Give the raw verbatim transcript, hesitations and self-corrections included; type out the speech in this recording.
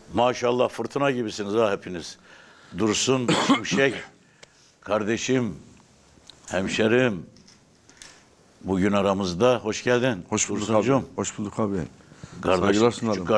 Maşallah fırtına gibisiniz ha hepiniz. Dursun Şimşek, kardeşim, hemşerim. Bugün aramızda. Hoş geldin. Hoş bulduk Dursuncuğum. abi. Hoş bulduk abi. Kardeş, Saygılar küçük sunarım.